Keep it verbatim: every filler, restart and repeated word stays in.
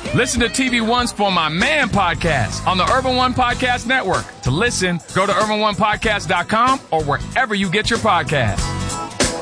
Listen to T V One's For My Man podcast on the Urban One Podcast Network. To listen, go to urban one podcast dot com or wherever you get your podcasts.